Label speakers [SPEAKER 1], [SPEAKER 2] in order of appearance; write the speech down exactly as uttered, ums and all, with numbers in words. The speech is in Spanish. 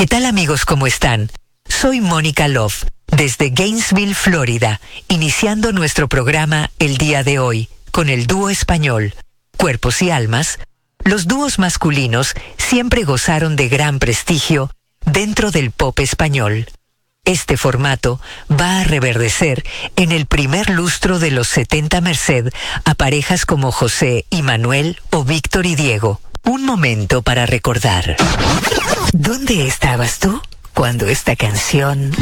[SPEAKER 1] ¿Qué tal, amigos? ¿Cómo están? Soy Mónica Love, desde Gainesville, Florida, iniciando nuestro programa el día de hoy con el dúo español Cuerpos y Almas. Los dúos masculinos siempre gozaron de gran prestigio dentro del pop español. Este formato va a reverdecer en el primer lustro de los setenta merced a parejas como José y Manuel o Víctor y Diego. Un momento para recordar. ¿Dónde estabas tú cuando esta canción